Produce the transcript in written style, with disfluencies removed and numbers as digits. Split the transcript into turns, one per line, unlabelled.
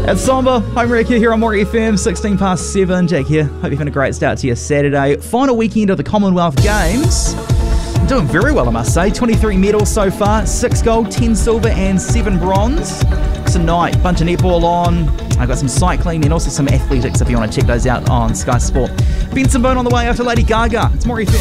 It's Somber. Home wrecker here on More FM, 16 past 7. Jack here. Hope you're having a great start to your Saturday. Final weekend of the Commonwealth Games. Doing very well, I must say. 23 medals so far, 6 gold, 10 silver and 7 bronze. Tonight, bunch of netball on. I've got some cycling and also some athletics if you want to check those out on Sky Sport. Benson Bone on the way after Lady Gaga. It's More FM.